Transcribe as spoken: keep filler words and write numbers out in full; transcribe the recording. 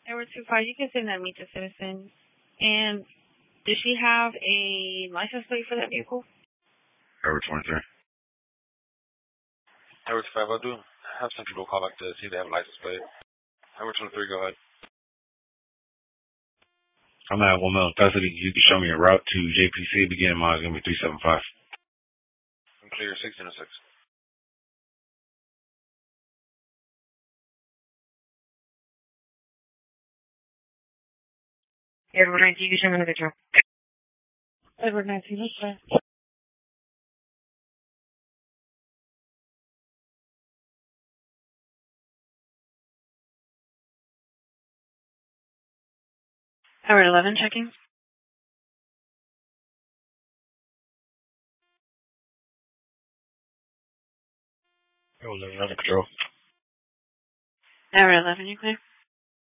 Number two five, you can send that meet the citizen. And does she have a license plate for that vehicle? Number twenty-three. Number two five, I'll do have some people call back to see if they have a license plate. Number twenty-three, go ahead. I'm at one mile custody. You can show me a route to J P C. Beginning mile is going to be three seven five. I'm clear, sixteen oh six. Edward nineteen, you can show me another truck. Edward nineteen, let's go. Edward eleven, checking. Edward eleven, under control. Edward eleven, you clear?